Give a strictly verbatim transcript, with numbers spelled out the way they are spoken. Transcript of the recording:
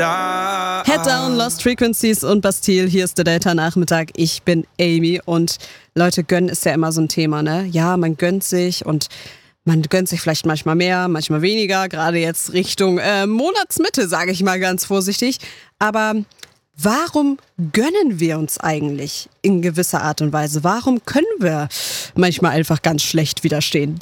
Head Down, Lost Frequencies und Bastille. Hier ist der Delta-Nachmittag. Ich bin Amy und Leute, gönnen ist ja immer so ein Thema, ne? Ja, man gönnt sich und man gönnt sich vielleicht manchmal mehr, manchmal weniger. Gerade jetzt Richtung äh, Monatsmitte, sage ich mal ganz vorsichtig. Aber warum gönnen wir uns eigentlich in gewisser Art und Weise? Warum können wir manchmal einfach ganz schlecht widerstehen?